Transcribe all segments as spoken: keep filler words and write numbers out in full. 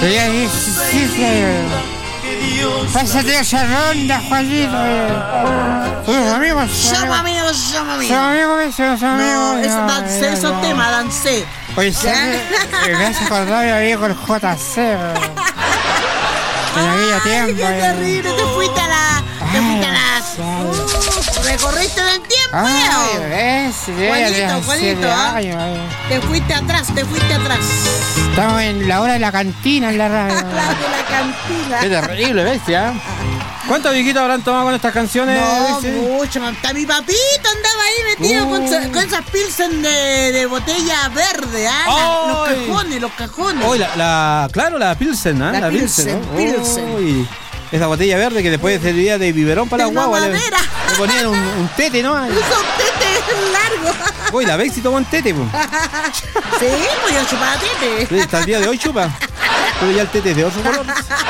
Ya dice, sí, señor. Pásate esa ronda, Juanito. Somos amigos. Somos amigos, somos amigos. Somos amigos, somos amigos. No, eso dancé, esos temas, dancé. Oye, sí, me hace acordar a mí con el J C. En aquello tiempo. Qué terrible, te fuiste a la... Te fuiste a las... Uh, recorriste en el tiempo, Ay, ves, Juanito, Juanito, ¿eh? Te fuiste atrás, te fuiste atrás. Estamos en la hora de la cantina en la radio. La de la cantina. Qué terrible, bestia. ¿Cuántos viejitos habrán tomado con estas canciones? No, bestia? mucho. Hasta mi papito andaba ahí metido uh. con, sa- con esas pilsen de, de botella verde, ¿ah? La- los cajones, los cajones. Hoy la, la, claro, la Pilsen, ¿ah? La La, Pilsen, ¿no? Pilsen. Uy, esa botella verde que después servía de biberón para De la guagua. Le, mamadera. le ponían un, un tete, ¿no? Esos tetes largos. Uy, la Bexi tomó un tete, pues. Sí, pues yo chupaba tete. Hasta el día de hoy chupa. Pero ya el tete es de otro color.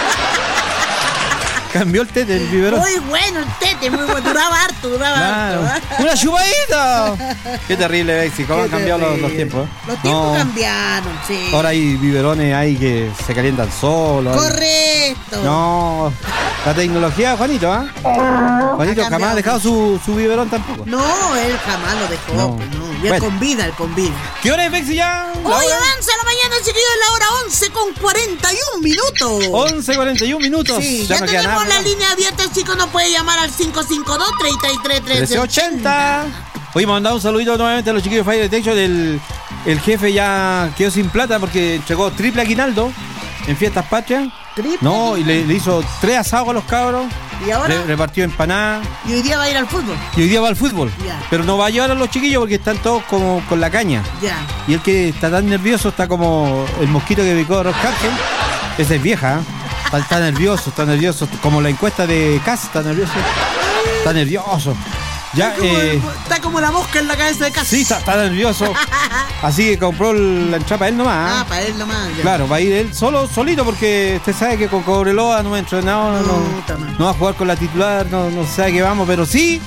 Cambió el tete, el biberón. Muy bueno el tete, muy bueno. Duraba harto, duraba Claro. harto. ¿eh? ¡Una chupadita! Qué terrible, Bexi. ¿Cómo Qué han cambiado los, terrible. los tiempos? ¿eh? Los tiempos No, cambiaron, sí. ahora hay biberones ahí que se calientan solos. Correcto. No, la tecnología, Juanito, ¿ah? ¿eh? Juanito Ha jamás ha cambiado. dejado su, su biberón tampoco. No, él jamás lo dejó. No. pues, no. Y él Bueno. con vida, él con vida. ¿Qué hora es, Bexi, ya? ¿La Hoy hora? avanza la mañana, chiquillos, en la hora once con cuarenta y un minutos. once cuarenta y un minutos. Sí, ya no queda tenemos nada, la ¿no? línea abierta, chicos, nos puede llamar al cinco cinco dos, tres tres tres, trece ochenta. Hoy mandado un saludito nuevamente a los chiquillos de Fire Detection. El, el jefe ya quedó sin plata porque entregó triple aguinaldo en Fiestas Patrias. Triple No, y le, le hizo tres asados a los cabros. ¿Y ahora? Le repartió empanadas. Y hoy día va a ir al fútbol. Y hoy día va al fútbol. Ya. Pero no va a llevar a los chiquillos porque están todos como con la caña. Ya. Y el que está tan nervioso está como el mosquito que picó a Rock Hudson. Esa es vieja, ¿eh? Está, está nervioso, está nervioso. Como la encuesta de Cass, está nervioso. Está nervioso. Ya, Está como, eh, está como la mosca en la cabeza de casa. sí, está, está nervioso. Así que compró la entrada para él nomás. Ah, ¿eh? para él nomás. Ya. Claro, va a ir él solo, solito, porque usted sabe que con Cobreloa no ha entrenado, no, No, está mal. no va a jugar con la titular, no, no sabe que vamos, pero sí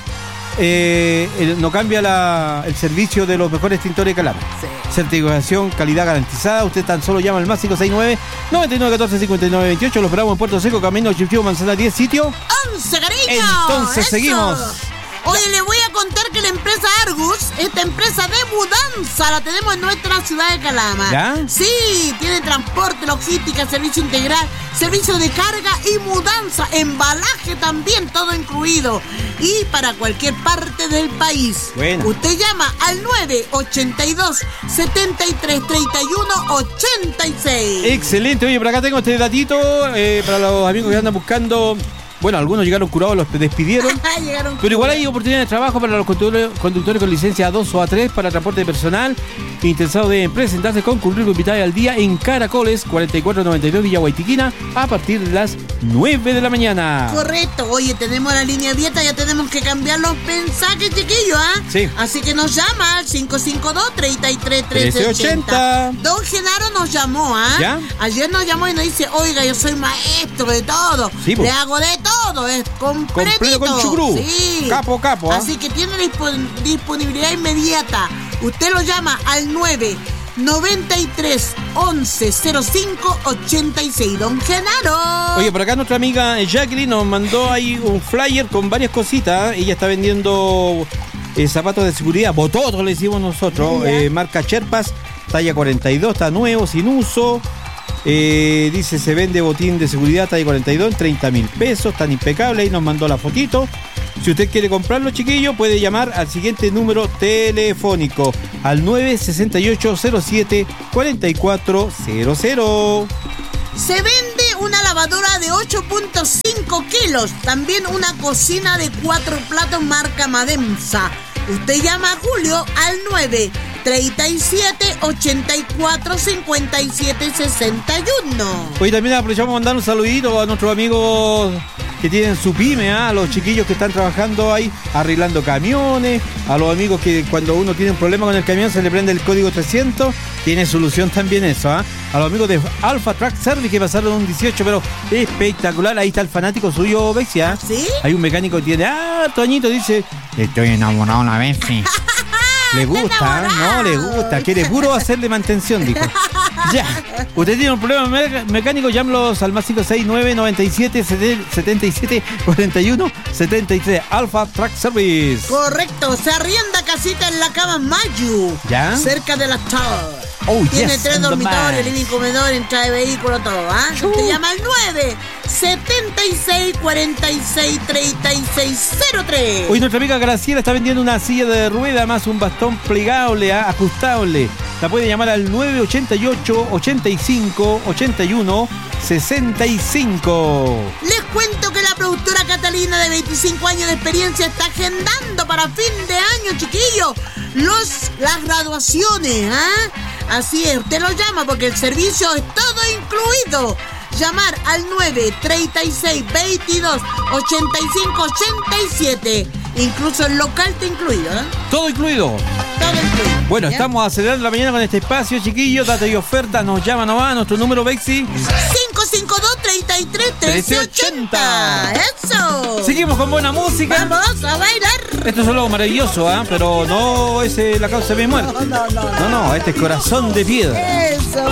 eh, el- no cambia la- el servicio de los mejores tintores de Calama. Sí. Certificación, calidad garantizada. Usted tan solo llama al más cinco seis nueve, nueve nueve uno cuatro, cinco nueve dos ocho. Lo esperamos en Puerto Seco, Camino Chifchivo, Manzana diez, sitio. ¡Once, cariño! Entonces, ¡Eso! seguimos. Oye, le voy a contar que la empresa Argus, esta empresa de mudanza, la tenemos en nuestra ciudad de Calama. ¿Ya? Sí, tiene transporte, logística, servicio integral, servicio de carga y mudanza, embalaje también, todo incluido. Y para cualquier parte del país. Buena. Usted llama al nueve ochenta y dos, setenta y tres, treinta y uno, ochenta y seis. Excelente. Oye, por acá tengo este datito eh, para los amigos que andan buscando. Bueno, algunos llegaron curados, los despidieron. Llegaron. Pero igual hay oportunidades de trabajo para los conductores, conductores con licencia A dos o A tres para transporte de personal. Interesados deben presentarse con currículum vitae al día en Caracoles, cuarenta y cuatro noventa y dos Villa Guaytiquina, a partir de las nueve de la mañana. Correcto, oye, tenemos la línea abierta, ya tenemos que cambiar los mensajes, chiquillos, ¿ah? Sí. Así que nos llama al cinco cinco dos, tres tres, trece ochenta. Don Genaro nos llamó, ¿ah? ¿Ya? Ayer nos llamó y nos dice, oiga, yo soy maestro de todo. Sí, po. Le hago de todo, es completito. Completo con chucrú. Sí. Capo, capo, ¿ah? Así que tiene dispon- disponibilidad inmediata. Usted lo llama al nueve noventa y tres, once, cero cinco, ochenta y seis. Don Genaro. Oye, por acá nuestra amiga Jacqueline nos mandó ahí un flyer con varias cositas. Ella está vendiendo eh, zapatos de seguridad, bototos le decimos nosotros, Ya. eh, marca Cherpas, talla cuarenta y dos, está nuevo, sin uso. Eh, dice se vende botín de seguridad talla cuarenta y dos, treinta mil pesos, tan impecable. Ahí nos mandó la fotito. Si usted quiere comprarlo, chiquillo, puede llamar al siguiente número telefónico, al nueve seis ocho cero siete, cuatro cuatro cero cero. Se vende una lavadora de ocho punto cinco kilos. También una cocina de cuatro platos marca Mademsa. Usted llama a Julio al nueve treinta y siete, ochenta y cuatro, cincuenta y siete, sesenta y uno. Hoy también aprovechamos para mandar un saludito a nuestros amigos que tienen su pyme, ¿ah? A los chiquillos que están trabajando ahí arreglando camiones, a los amigos que cuando uno tiene un problema con el camión se le prende el código trescientos, tiene solución también eso, ¿ah? A los amigos de Alpha Track Service que pasaron un dieciocho, pero espectacular. Ahí está el fanático suyo, Bexi, ¿ah? ¿Sí? Hay un mecánico que tiene, ah, Toñito dice, estoy enamorado una vez, sí. Le gusta, ¿eh? No, le gusta. Quiere puro hacerle mantención, dijo. Ya. Usted tiene un problema me- mecánico, llámenos al más cinco seis nueve noventa y siete setenta y siete cuarenta y uno setenta y tres. Alpha Truck Service. Correcto, se arrienda casita en la cama Mayu. ¿Ya? Cerca de la Tower. Oh, Tiene yes, tres on the dormitorios, man. living, comedor, entrada de vehículo, todo, ¿ah? Te llama al nueve setenta y seis cuarenta y seis treinta y seis cero tres. Hoy nuestra amiga Graciela está vendiendo una silla de rueda más un bastón plegable, ¿ah? Ajustable. La puede llamar al nueve ochenta y ocho ochenta y cinco ochenta y uno sesenta y cinco. Les cuento que la productora Catalina de veinticinco años de experiencia está agendando para fin de año, chiquillos, los, las graduaciones, ¿ah? Así es, usted lo llama porque el servicio es todo incluido. Llamar al nueve treinta y seis veintidós ochenta y cinco ochenta y siete. Incluso el local está incluido, ¿eh? Todo incluido. Todo incluido. Bueno, ¿ya? estamos acelerando la mañana con este espacio, chiquillos. Data y oferta, nos llama nomás. Nuestro número, Bexi. cinco cinco dos, treinta y tres, trece ochenta. ¡Eso! Seguimos con buena música. ¡Vamos a bailar! Esto es algo maravilloso, ¿ah? Pero no es eh, la causa de mi muerte. No, no, no, No, no, este es corazón de piedra. Eso.